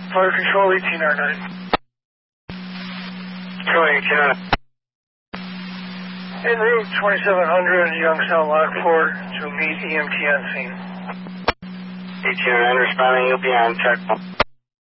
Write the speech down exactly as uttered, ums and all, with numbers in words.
Fire Control, eighteen R nine. Control eighteen. En route twenty-seven hundred Youngstown Lockport to meet E M T on scene. eighteen R nine responding, you'll be on check.